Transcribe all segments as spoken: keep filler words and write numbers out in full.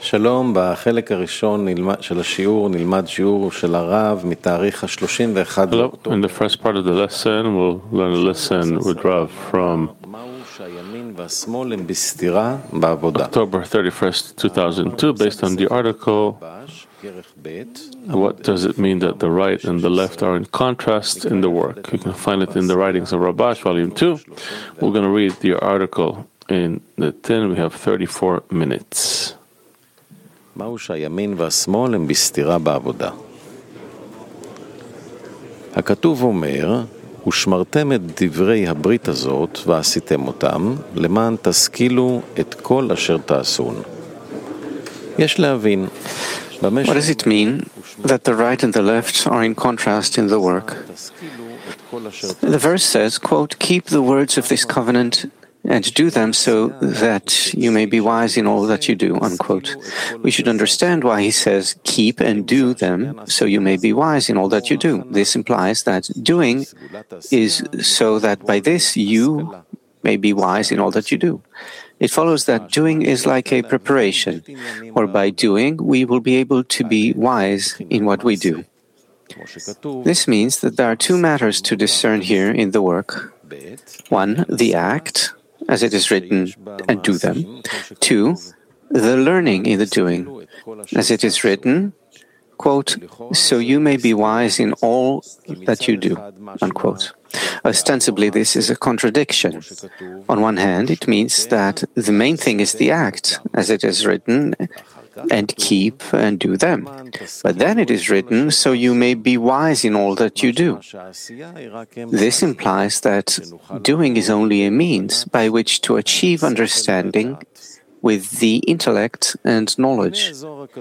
שלום, בחלק הראשון של השיעור נלמד שיעור של הרב מתאריך ה-שלושים ואחד Hello, in the first part of the lesson, we'll learn a lesson with Rav from October thirty-first, two thousand two, based on the article, what does it mean that the right and the left are in contrast in the work? You can find it in the writings of Rabash, volume two. We're going to read the article in the tin. We have thirty-four minutes. מהו שהימין והשמאל הם בסתירה בעבודה. הכתוב אומר, ושמרתם את דברי הברית הזאת ועשיתם אותם, למען תשכילו את כל אשר תעשון. יש להבין. What does it mean that the right and the left are in contrast in the work? The verse says, quote, keep the words of this covenant and do them so that you may be wise in all that you do, unquote. We should understand why he says, keep and do them so you may be wise in all that you do. This implies that doing is so that by this you may be wise in all that you do. It follows that doing is like a preparation, or by doing we will be able to be wise in what we do. This means that there are two matters to discern here in the work. One, the act, as it is written, and do them. Two, the learning in the doing, as it is written, quote, so you may be wise in all that you do, unquote. Ostensibly, this is a contradiction. On one hand, it means that the main thing is the act, as it is written, and keep and do them. But then it is written, so you may be wise in all that you do. This implies that doing is only a means by which to achieve understanding with the intellect and knowledge.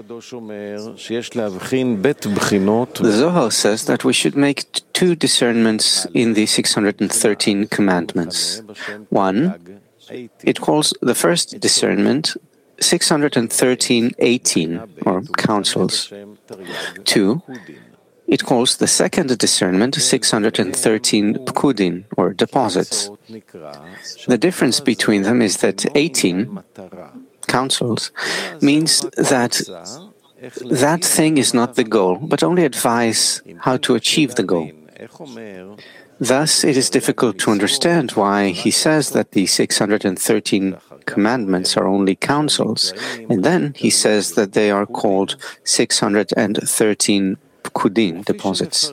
The Zohar says that we should make two discernments in the six hundred thirteen commandments. One, it calls the first discernment six hundred thirteen eighteen, or counsels. Two, it calls the second discernment six hundred thirteen pkudin, or deposits. The difference between them is that eighteen, counsels, means that that thing is not the goal, but only advice how to achieve the goal. Thus, it is difficult to understand why he says that the six hundred thirteen commandments are only counsels, and then he says that they are called six hundred thirteen pkudin, deposits.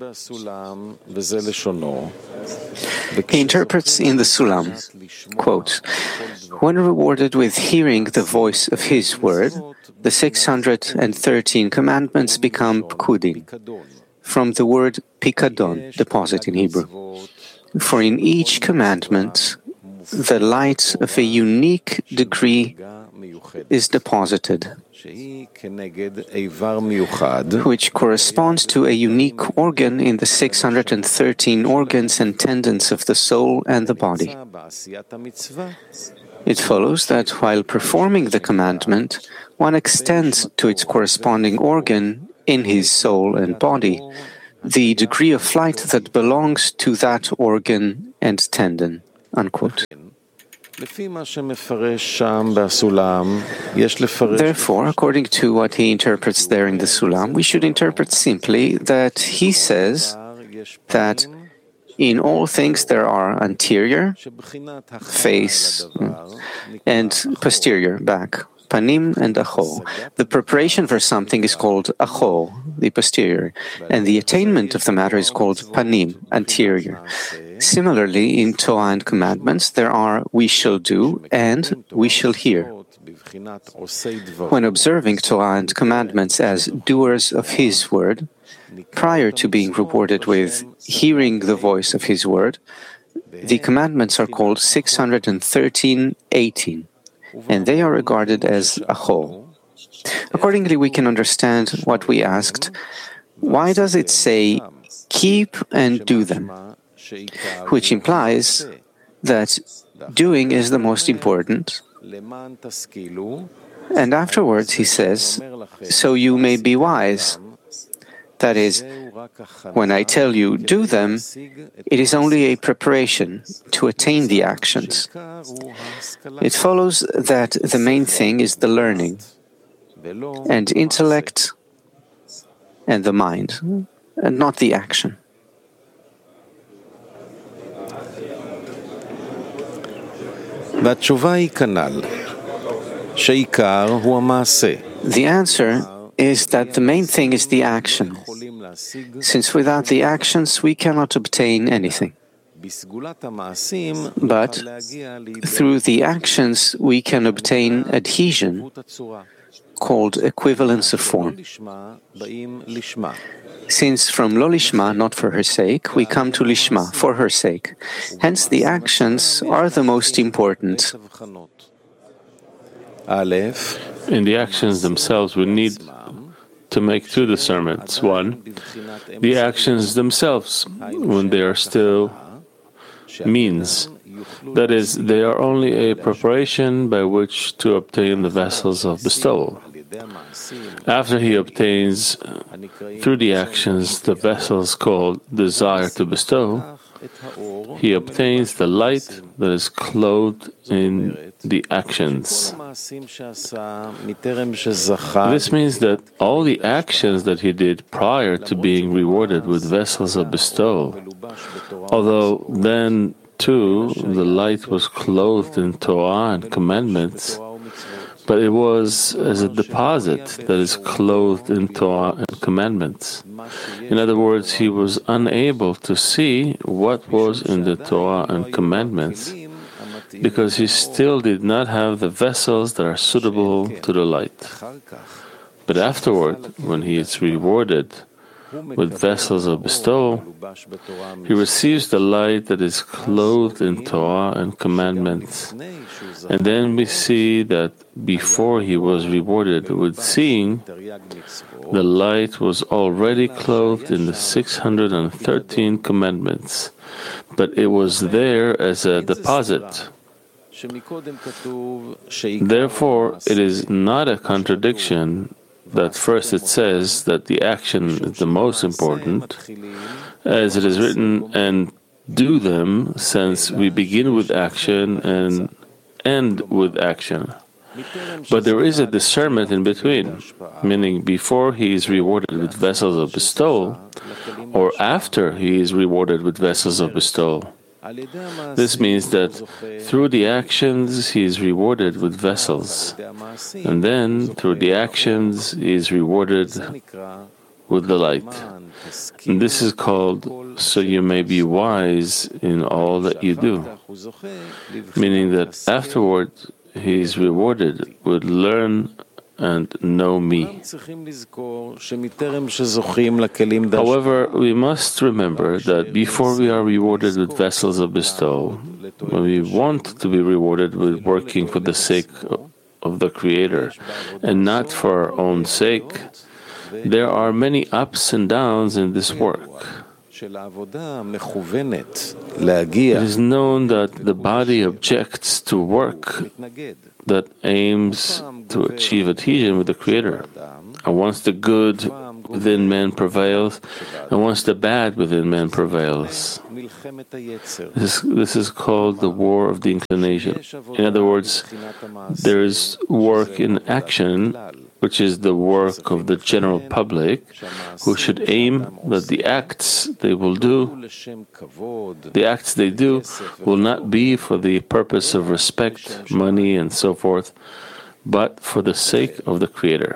He interprets in the Sulam, quote, when rewarded with hearing the voice of his word, the six hundred thirteen commandments become pkudin, from the word pikadon, deposit in Hebrew. For in each commandment, the light of a unique degree is deposited, which corresponds to a unique organ in the six hundred thirteen organs and tendons of the soul and the body. It follows that while performing the commandment, one extends to its corresponding organ in his soul and body the degree of light that belongs to that organ and tendon, unquote. Therefore, according to what he interprets there in the Sulam, we should interpret simply that he says that in all things there are anterior, face, and posterior, back, panim and achol. The preparation for something is called achol, the posterior, and the attainment of the matter is called panim, anterior. Similarly, in Torah and commandments, there are we shall do and we shall hear. When observing Torah and commandments as doers of his word, prior to being rewarded with hearing the voice of his word, the commandments are called six hundred thirteen eighteen, and they are regarded as a whole. Accordingly, we can understand what we asked. Why does it say, keep and do them? Which implies that doing is the most important. And afterwards he says, so you may be wise. That is, when I tell you do them, it is only a preparation to attain the actions. It follows that the main thing is the learning. and intellect and the mind, and not the action. והתשובה היא כנ"ל, שעיקר הוא המעשה. The answer is that the main thing is the action, since without the actions we cannot obtain anything. But through the actions we can obtain adhesion, called equivalence of form. Since from lo lishma, not for her sake, we come to lishma, for her sake. Hence the actions are the most important. In the actions themselves, we need to make two discernments. One, the actions themselves, when they are still means. That is, they are only a preparation by which to obtain the vessels of bestowal. After he obtains, through the actions, the vessels called desire to bestow, he obtains the light that is clothed in the actions. This means that all the actions that he did prior to being rewarded with vessels of bestowal, although then too the light was clothed in Torah and commandments, but it was as a deposit that is clothed in Torah and commandments. In other words, he was unable to see what was in the Torah and commandments because he still did not have the vessels that are suitable to the light. But afterward, when he is rewarded with vessels of bestowal, he receives the light that is clothed in Torah and commandments. And then we see that before he was rewarded with seeing, the light was already clothed in the six hundred thirteen commandments, but it was there as a deposit. Therefore, it is not a contradiction that first it says that the action is the most important, as it is written, and do them, since we begin with action and end with action. But there is a discernment in between, meaning before he is rewarded with vessels of bestowal, or after he is rewarded with vessels of bestowal. This means that through the actions he is rewarded with vessels, and then through the actions he is rewarded with the light. And this is called so you may be wise in all that you do, meaning that afterward he is rewarded with learn and know me. However, we must remember that before we are rewarded with vessels of bestowal, when we want to be rewarded with working for the sake of the Creator and not for our own sake, there are many ups and downs in this work. It is known that the body objects to work that aims to achieve adhesion with the Creator. And once the good within man prevails, and once the bad within man prevails, this, this is called the war of the inclination. In other words, there is work in action, which is the work of the general public, who should aim that the acts they will do, the acts they do, will not be for the purpose of respect, money, and so forth, but for the sake of the Creator.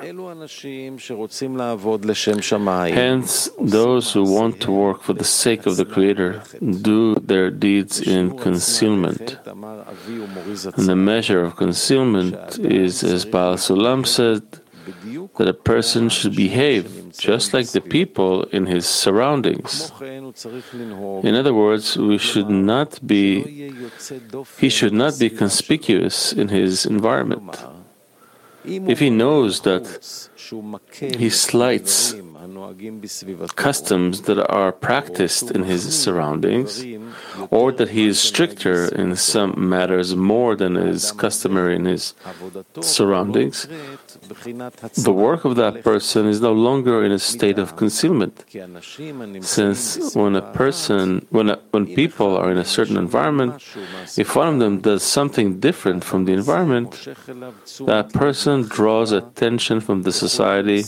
Hence, those who want to work for the sake of the Creator do their deeds in concealment. And the measure of concealment is, as Baal Sulam said, that a person should behave just like the people in his surroundings. In other words, we should not be, he should not be conspicuous in his environment. If he knows that he slights customs that are practiced in his surroundings, or that he is stricter in some matters more than is customary in his surroundings, the work of that person is no longer in a state of concealment. Since when a person, when, a, when people are in a certain environment, if one of them does something different from the environment, that person draws attention from the society,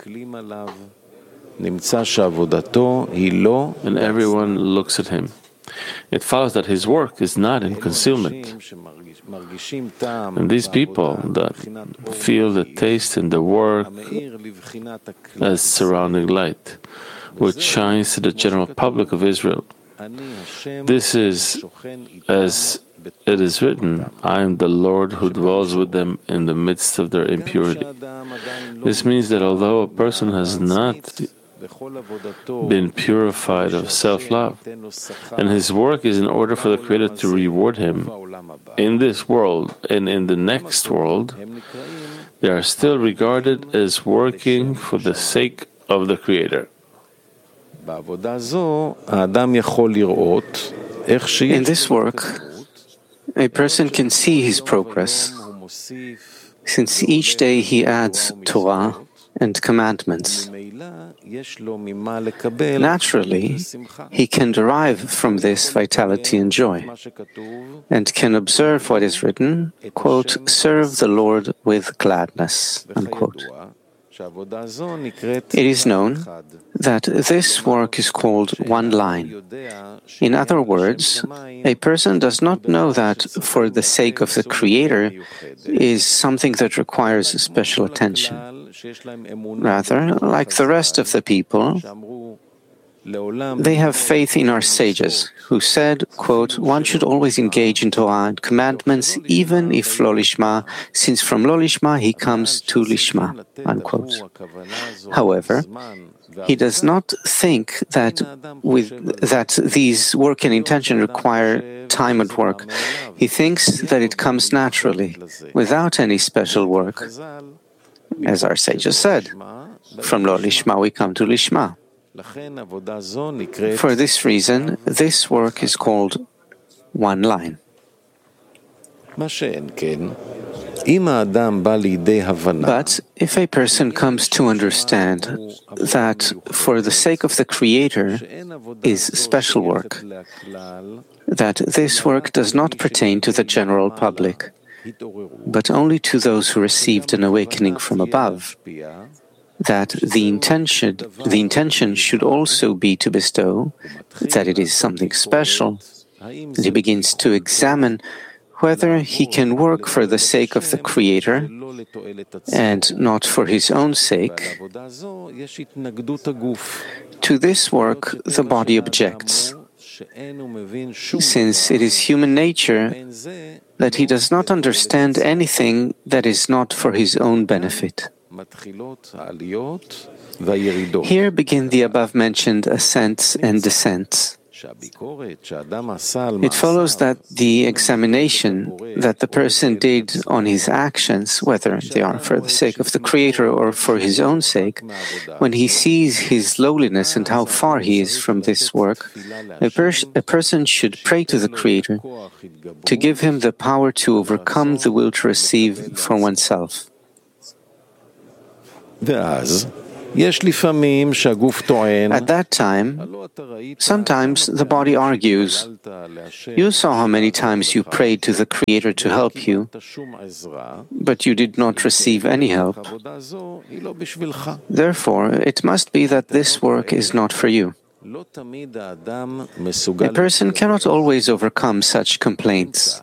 and everyone looks at him. It follows that his work is not in concealment. And these people that feel the taste in the work as surrounding light, which shines to the general public of Israel. This is, as it is written, I am the Lord who dwells with them in the midst of their impurity. This means that although a person has not been purified of self-love, and his work is in order for the Creator to reward him in this world and in the next world, they are still regarded as working for the sake of the Creator. In this work, a person can see his progress, since each day he adds Torah and commandments. Naturally, he can derive from this vitality and joy, and can observe what is written, quote, serve the Lord with gladness, unquote. It is known that this work is called one line. In other words, a person does not know that for the sake of the Creator is something that requires special attention. Rather, like the rest of the people, they have faith in our sages, who said, quote, one should always engage in Torah and commandments, even if lo lishma, since from lo lishma he comes to lishma, unquote. However, he does not think that with that these work and intention require time and work. He thinks that it comes naturally, without any special work. As our sages said, from lo lishma we come to lishma. For this reason, this work is called one line. But if a person comes to understand that for the sake of the Creator is special work, that this work does not pertain to the general public, but only to those who received an awakening from above, that the intention, the intention should also be to bestow, that it is something special, and he begins to examine whether he can work for the sake of the Creator and not for his own sake. To this work, the body objects, since it is human nature that he does not understand anything that is not for his own benefit. Here begin the above-mentioned ascents and descents. It follows that the examination that the person did on his actions, whether they are for the sake of the Creator or for his own sake, when he sees his lowliness and how far he is from this work, a, pers- a person should pray to the Creator to give him the power to overcome the will to receive for oneself. At that time, sometimes the body argues, you saw how many times you prayed to the Creator to help you, but you did not receive any help. Therefore, it must be that this work is not for you. A person cannot always overcome such complaints.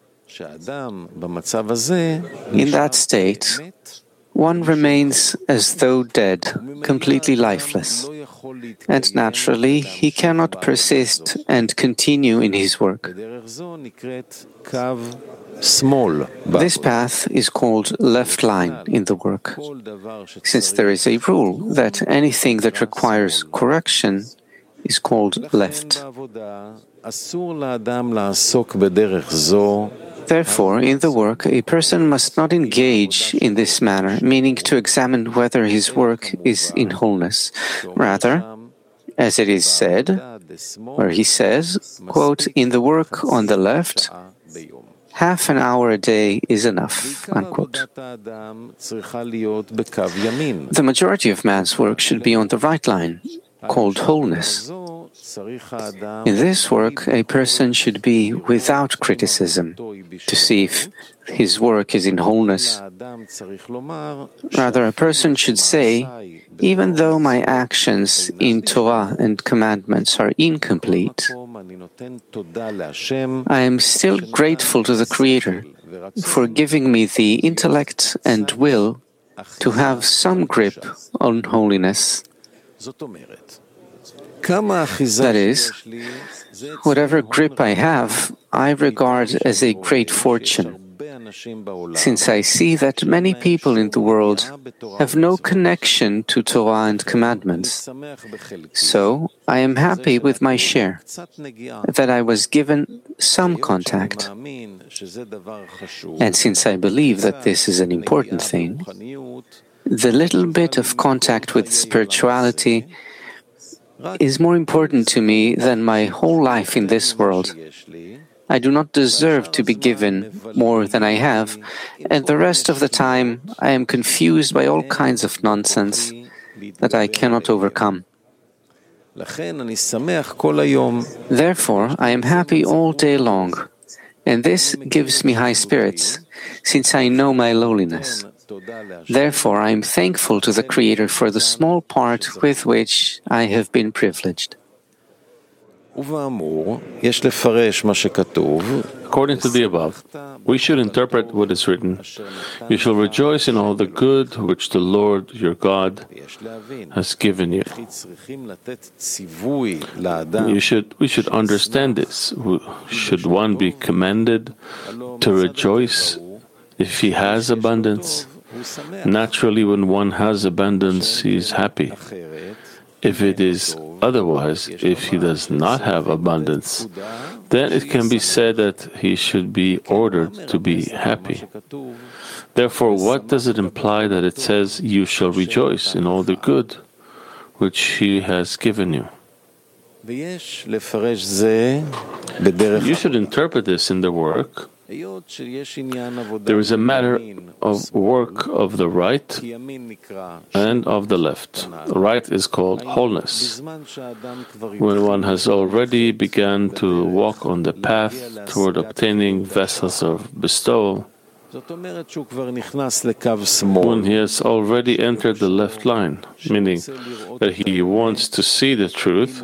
In that state, one remains as though dead, completely lifeless, and naturally he cannot persist and continue in his work. This path is called left line in the work, since there is a rule that anything that requires correction is called left. Therefore, in the work, a person must not engage in this manner, meaning to examine whether his work is in wholeness. Rather, as it is said, where he says, quote, in the work on the left, half an hour a day is enough, unquote. The majority of man's work should be on the right line, called wholeness. In this work, a person should be without criticism, to see if his work is in wholeness. Rather, a person should say, even though my actions in Torah and commandments are incomplete, I am still grateful to the Creator for giving me the intellect and will to have some grip on holiness. That is, whatever grip I have, I regard as a great fortune, since I see that many people in the world have no connection to Torah and commandments. So, I am happy with my share, that I was given some contact. And since I believe that this is an important thing, the little bit of contact with spirituality is more important to me than my whole life in this world. I do not deserve to be given more than I have, and the rest of the time I am confused by all kinds of nonsense that I cannot overcome. Therefore, I am happy all day long, and this gives me high spirits, since I know my lowliness. Therefore, I am thankful to the Creator for the small part with which I have been privileged. According to the above, we should interpret what is written. You shall rejoice in all the good which the Lord your God has given you. You should, we should understand this. Should one be commanded to rejoice if he has abundance? Naturally, when one has abundance, he is happy. If it is otherwise, if he does not have abundance, then it can be said that he should be ordered to be happy. Therefore, what does it imply that it says, you shall rejoice in all the good which he has given you? You should interpret this in the work. There is a matter of work of the right and of the left. The right is called wholeness. When one has already begun to walk on the path toward obtaining vessels of bestowal, when he has already entered the left line, meaning that he wants to see the truth,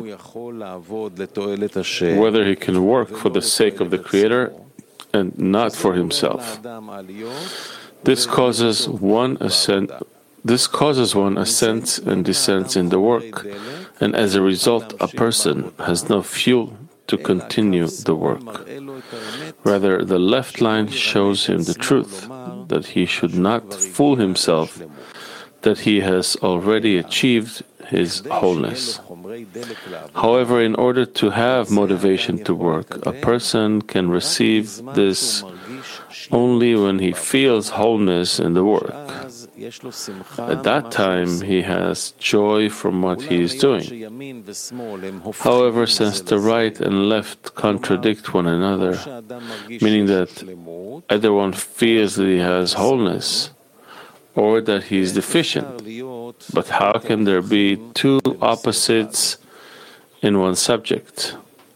whether he can work for the sake of the Creator and not for himself. This causes one ascent, this causes one ascents and descents in the work, and as a result, a person has no fuel to continue the work. Rather, the left line shows him the truth, that he should not fool himself, that he has already achieved his wholeness. However, in order to have motivation to work, a person can receive this only when he feels wholeness in the work. At that time, he has joy from what he is doing. However, since the right and left contradict one another, meaning that either one feels that he has wholeness or that he is deficient, but how can there be two opposites in one subject?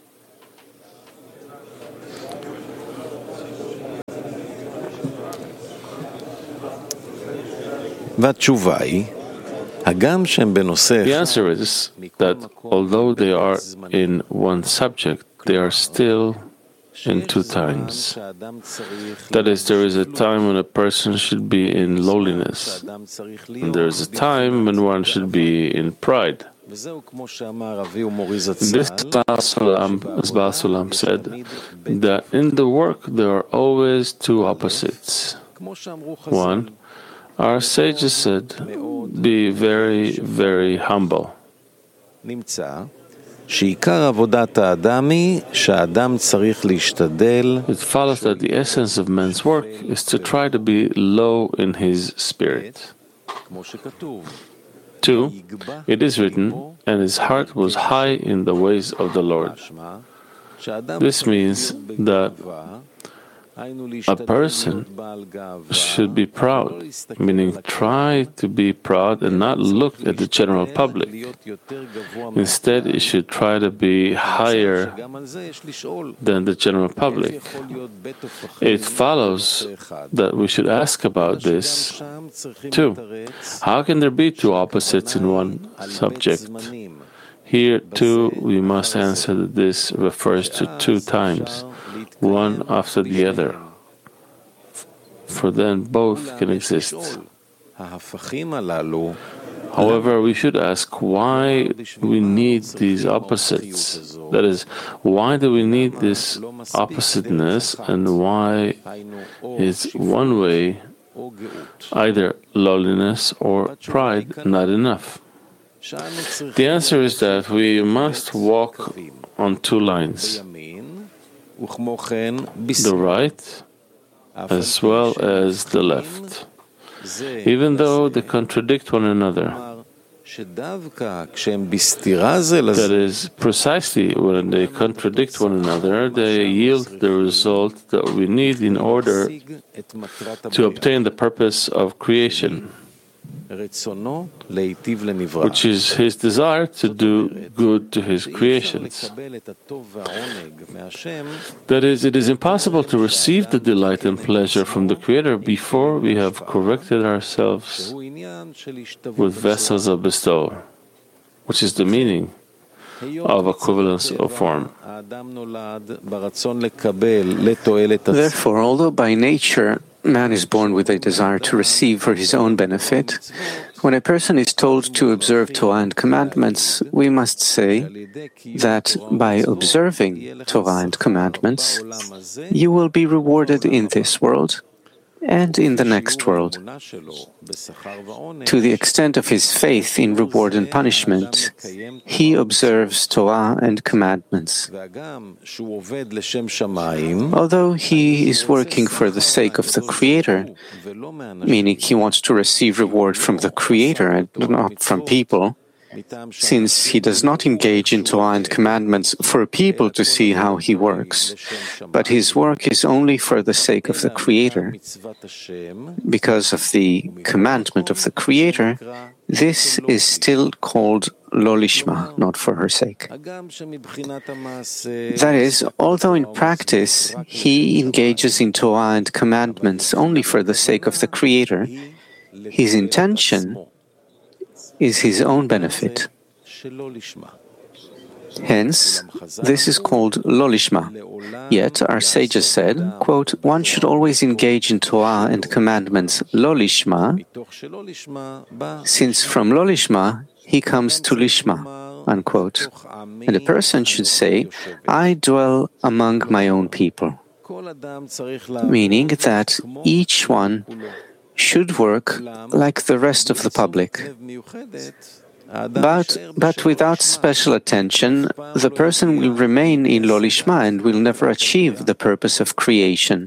The answer is that although they are in one subject, they are still in two times. That is, there is a time when a person should be in lowliness, and there is a time when one should be in pride. This, as Baal Sulam said, that in the work there are always two opposites. One, our sages said, be very, very humble. שעיקר עבודת האדם היא שהאדם צריך להשתדל. It follows that the essence of man's work is to try to be low in his spirit. כמו שכתוב. Two, it is written, and his heart was high in the ways of the Lord. This means that a person should be proud, meaning try to be proud and not look at the general public. Instead, it should try to be higher than the general public. It follows that we should ask about this too. How can there be two opposites in one subject? Here, too, we must answer that this refers to two times, one after the other, for then both can exist. However, we should ask why we need these opposites. That is, why do we need this oppositeness, and why is one way, either lowliness or pride, not enough? The answer is that we must walk on two lines, the right as well as the left, even though they contradict one another. That is, precisely when they contradict one another, they yield the result that we need in order to obtain the purpose of creation, which is his desire to do good to his creations. That is, it is impossible to receive the delight and pleasure from the Creator before we have corrected ourselves with vessels of bestowal, which is the meaning of equivalence of form. Therefore, although by nature man is born with a desire to receive for his own benefit, when a person is told to observe Torah and commandments, we must say that by observing Torah and commandments, you will be rewarded in this world and in the next world. To the extent of his faith in reward and punishment, he observes Torah and commandments. Although he is working for the sake of the Creator, meaning he wants to receive reward from the Creator and not from people, since he does not engage in Torah and commandments for people to see how he works, but his work is only for the sake of the Creator, because of the commandment of the Creator, this is still called lo lishma, not for her sake. That is, although in practice he engages in Torah and commandments only for the sake of the Creator, his intention is his own benefit. Hence, this is called lo lishma. Yet, our sages said, quote, one should always engage in Torah and commandments lo lishma, since from lo lishma he comes to lishma, unquote. And a person should say, I dwell among my own people, meaning that each one should work like the rest of the public. But, but without special attention, the person will remain in lo lishma and will never achieve the purpose of creation.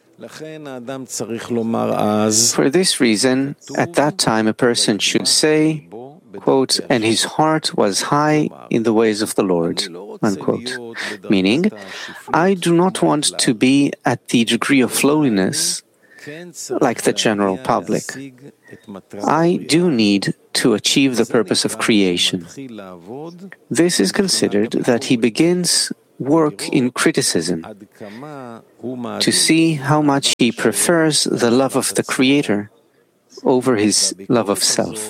For this reason, at that time a person should say, quote, and his heart was high in the ways of the Lord, unquote. Meaning, I do not want to be at the degree of lowliness like the general public. I do need to achieve the purpose of creation. This is considered that he begins work in criticism, to see how much he prefers the love of the Creator over his love of self.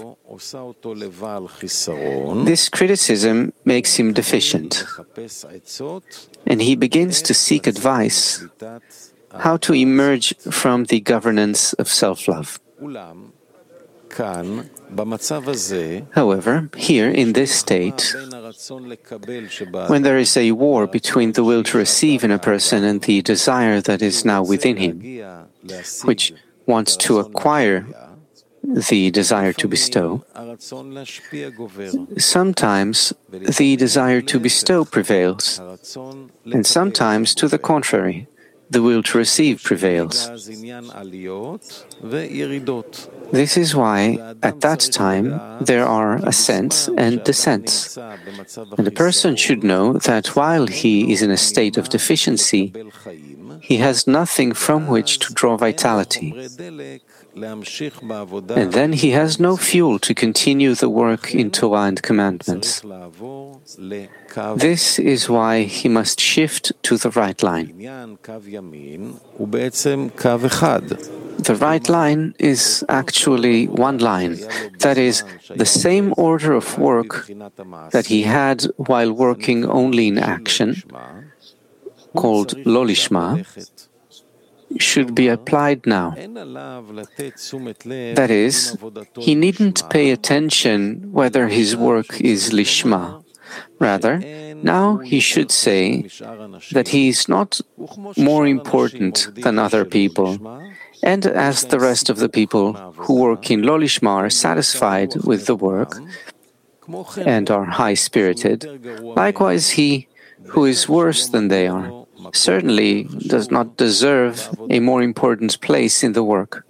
This criticism makes him deficient, and he begins to seek advice how to emerge from the governance of self-love. However, here in this state, when there is a war between the will to receive in a person and the desire that is now within him, which wants to acquire the desire to bestow, sometimes the desire to bestow prevails, and sometimes, to the contrary, the will to receive prevails. This is why, at that time, there are ascents and descents. And a person should know that while he is in a state of deficiency, he has nothing from which to draw vitality. And then he has no fuel to continue the work in Torah and commandments. This is why he must shift to the right line. The right line is actually one line, that is, the same order of work that he had while working only in action, called lo lishma, should be applied now. That is, he needn't pay attention whether his work is lishma. Rather, now he should say that he is not more important than other people, and as the rest of the people who work in lo lishma are satisfied with the work and are high-spirited, likewise he, who is worse than they are, certainly does not deserve a more important place in the work.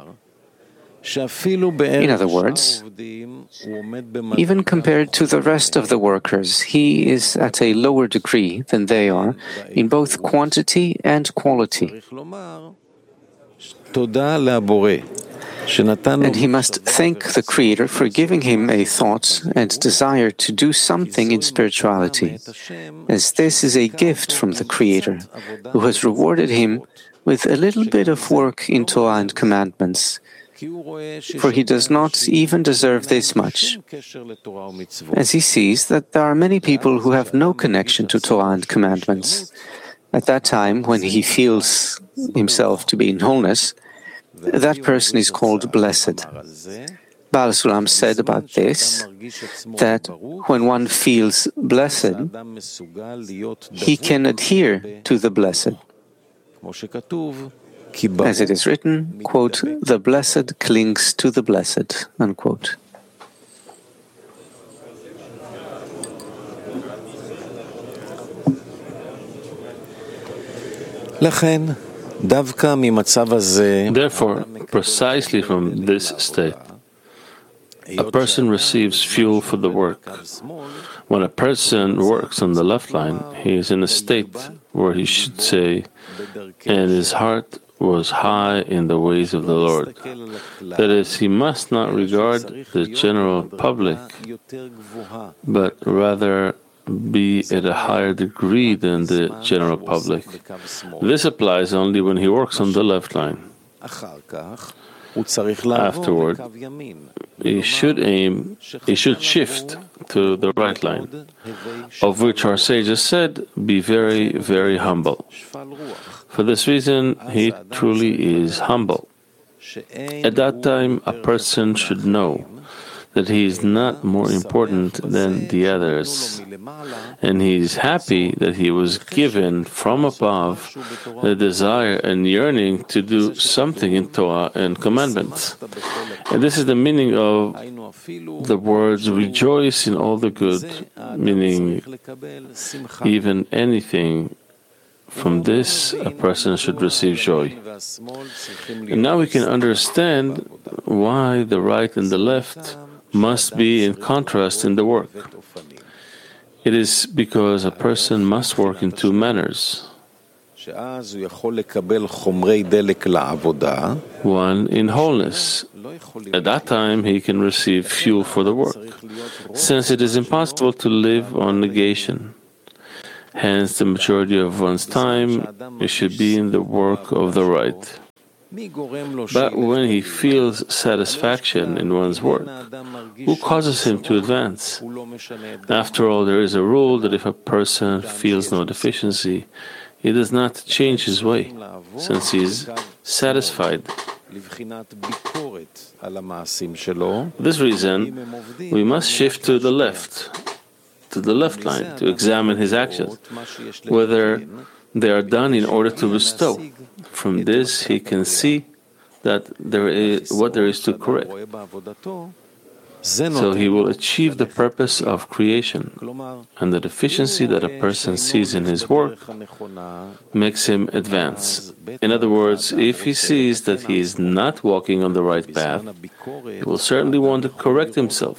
In other words, even compared to the rest of the workers, he is at a lower degree than they are in both quantity and quality. And he must thank the Creator for giving him a thought and desire to do something in spirituality, as this is a gift from the Creator, who has rewarded him with a little bit of work in Torah and commandments, for he does not even deserve this much, as he sees that there are many people who have no connection to Torah and commandments. At that time, when he feels himself to be in wholeness, that person is called blessed. Baal Sulam said about this that when one feels blessed, he can adhere to the blessed. As it is written, quote, "The blessed clings to the blessed," unquote. Therefore, precisely from this state, a person receives fuel for the work. When a person works on the left line, he is in a state where he should say, "And his heart was high in the ways of the Lord." That is, he must not regard the general public, but rather be at a higher degree than the general public. This applies only when he works on the left line. Afterward, he should aim, he should shift to the right line, of which our sages said, "Be very, very humble." For this reason, he truly is humble. At that time, a person should know that he is not more important than the others, and he is happy that he was given from above the desire and yearning to do something in Torah and commandments. And this is the meaning of the words "rejoice in all the good," meaning even anything. From this, a person should receive joy. And now we can understand why the right and the left must be in contrast in the work. It is because a person must work in two manners. One in wholeness. At that time, he can receive fuel for the work, since it is impossible to live on negation. Hence, the majority of one's time it should be in the work of the right. But when he feels satisfaction in one's work, who causes him to advance? After all, there is a rule that if a person feels no deficiency, he does not change his way, since he is satisfied. For this reason, we must shift to the left, to the left line, to examine his actions, whether they are done in order to bestow. From this, he can see that there is what there is to correct. So he will achieve the purpose of creation, and the deficiency that a person sees in his work makes him advance. In other words, if he sees that he is not walking on the right path, he will certainly want to correct himself.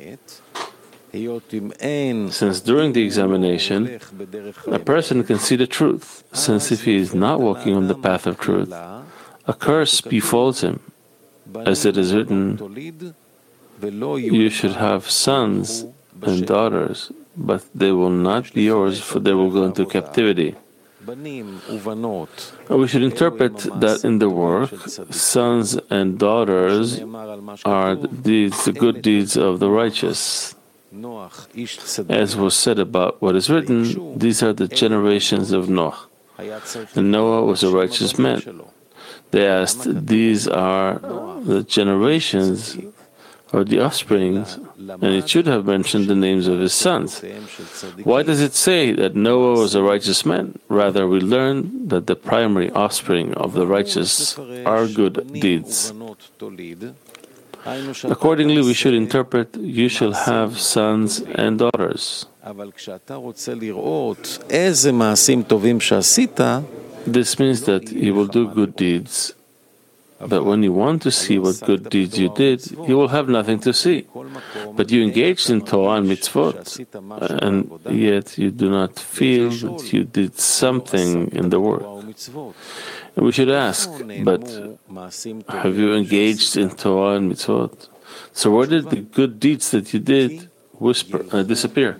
Since during the examination, a person can see the truth, since if he is not walking on the path of truth, a curse befalls him, as it is written, "You should have sons and daughters, but they will not be yours, for they will go into captivity." We should interpret that in the work, sons and daughters are the deeds, the good deeds of the righteous. As was said about what is written, these are the generations of Noah. And Noah was a righteous man. They asked, these are the generations or the offsprings, and it should have mentioned the names of his sons. Why does it say that Noah was a righteous man? Rather, we learn that the primary offspring of the righteous are good deeds. Accordingly, we should interpret, you shall have sons and daughters. This means that you will do good deeds, but when you want to see what good deeds you did, you will have nothing to see. But you engaged in Torah and mitzvot, and yet you do not feel that you did something in the work. And we should ask, but have you engaged in Torah and mitzvot? So where did the good deeds that you did whisper, uh, disappear?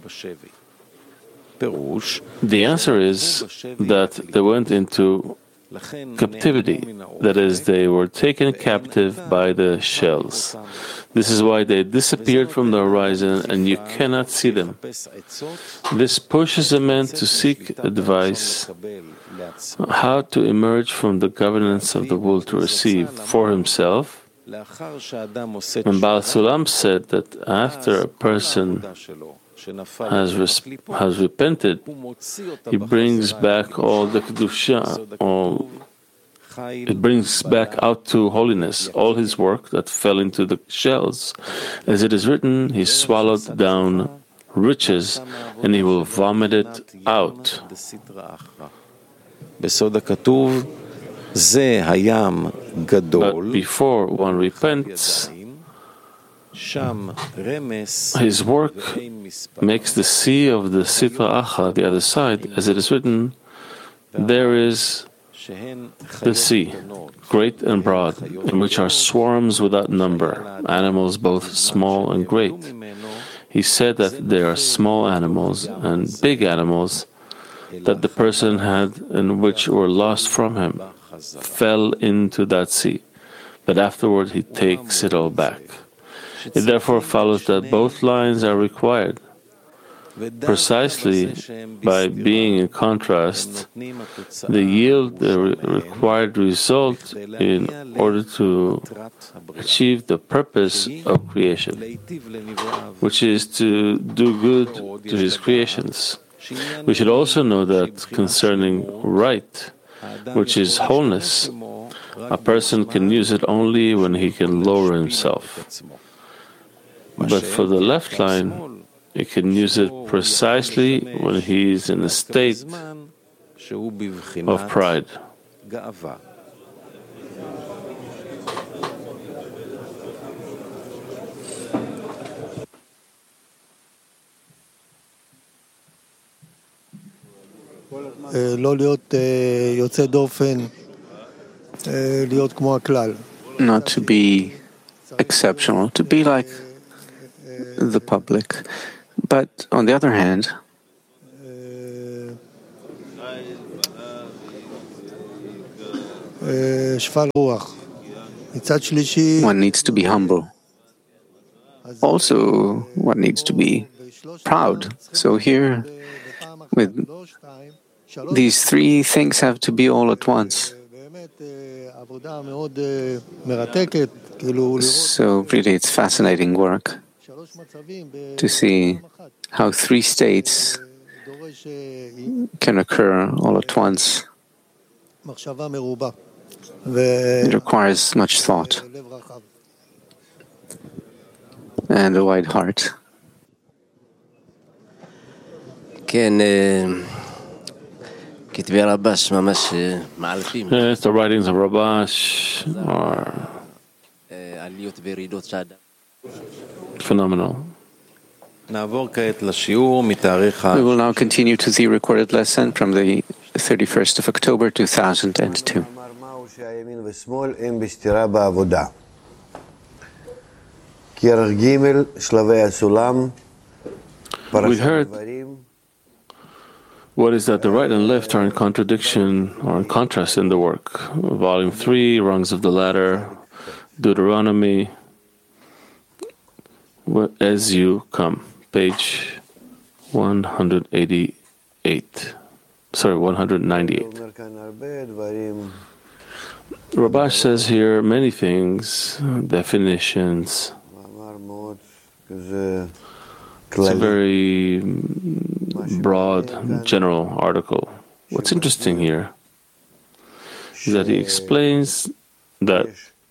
The answer is that they went into captivity, that is, they were taken captive by the shells. This is why they disappeared from the horizon and you cannot see them. This pushes a man to seek advice how to emerge from the governance of the world to receive for himself. And Baal Sulam said that after a person has, res- has repented, he brings back all the Kedusha, all, it brings back out to holiness all his work that fell into the shells. As it is written, he swallowed down riches and he will vomit it out. But before one repents, his work makes the sea of the Sitra Achra, the other side, as it is written, there is the sea, great and broad, in which are swarms without number, animals both small and great. He said that there are small animals and big animals that the person had and which were lost from him, fell into that sea, but afterward he takes it all back. It therefore follows that both lines are required. Precisely by being in contrast, they yield the re- required result in order to achieve the purpose of creation, which is to do good to his creations. We should also know that concerning right, which is wholeness, a person can use it only when he can lower himself. But for the left line, he can use it precisely when he is in a state of pride. לא להיות יוצא דופן, להיות כמו הכלל. Not to be exceptional, to be like the public. But on the other hand, שפל רוח. מצד שלישי, one needs to be humble. Also, one needs to be proud. So here, with these three things have to be all at once. So really it's fascinating work to see how three states can occur all at once. It requires much thought and a wide heart. כן, כתבי הרבש ממש מעלפים. Yes, the writings of Rabash are עליות וירידות שאדם. phenomenal. נעבור כעת לשיעור מתאריך We will now continue to the recorded lesson from the thirty-first of October two thousand two. מהו שהימין ושמאל הם בסתירה בעבודה. כרך ג' שלבי הסולם, We heard what is that the right and left are in contradiction or in contrast in the work. Volume three, Rungs of the Ladder, Deuteronomy, As You Come, page one hundred eighty-eight. Sorry, one hundred ninety-eight. Rabash says here many things, definitions. It's a very broad, general article. What's interesting here is that he explains that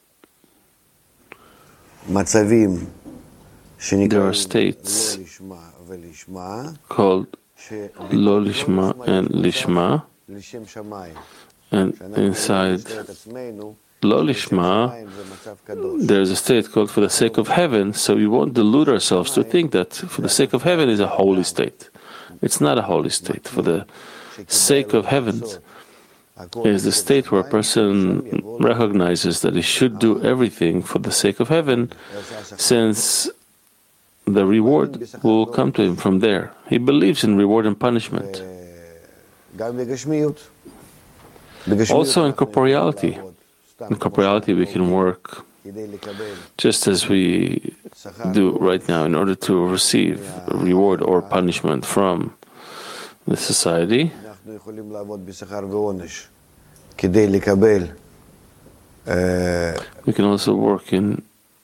there are states called Lo Lishma and Lishma, and inside Lo Lishma, there's a state called for the sake of heaven, so we won't delude ourselves to think that for the sake of heaven is a holy state. It's not a holy state. For the sake of heaven is the state where a person recognizes that he should do everything for the sake of heaven, since the reward will come to him from there. He believes in reward and punishment. Also in corporeality. In corporeality we can work just as we do right now in order to receive reward or punishment from the society. We can also work in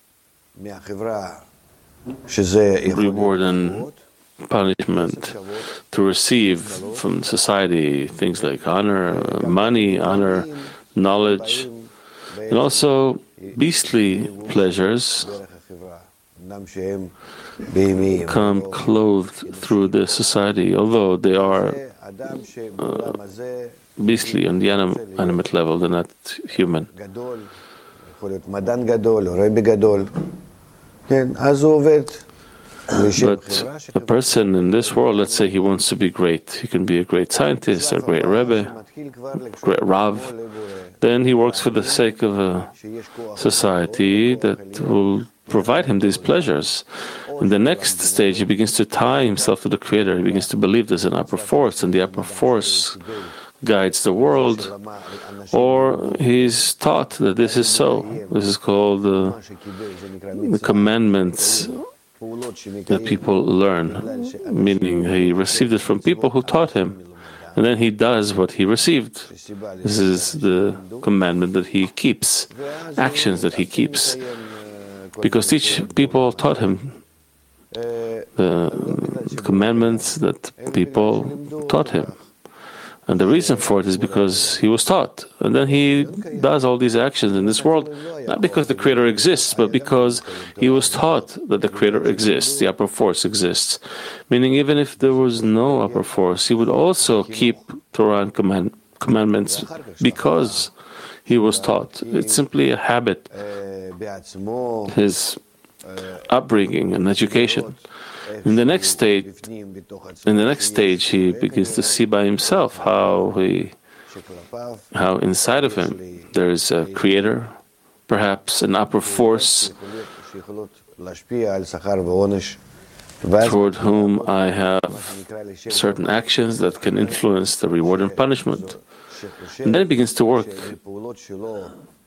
reward and punishment to receive from society things like honor, money, honor, knowledge, and also beastly pleasures come clothed through the society, although they are uh, beastly on the anim animate level, they're not human. But a person in this world, let's say he wants to be great, he can be a great scientist, a great Rebbe, great Rav, then he works for the sake of a society that will provide him these pleasures. In the next stage, he begins to tie himself to the Creator, he begins to believe there's an upper force, and the upper force guides the world, or he's taught that this is so. This is called uh, the commandments that people learn, meaning he received it from people who taught him, and then he does what he received. This is the commandment that he keeps, actions that he keeps, because each people taught him the commandments that people taught him. And the reason for it is because he was taught. And then he does all these actions in this world, not because the Creator exists, but because he was taught that the Creator exists, the upper force exists. Meaning even if there was no upper force, he would also keep Torah and command, commandments because he was taught. It's simply a habit, his upbringing and education. In the next state, in the next stage, he begins to see by himself how he, how inside of him there is a Creator, perhaps an upper force toward whom I have certain actions that can influence the reward and punishment. And then he begins to work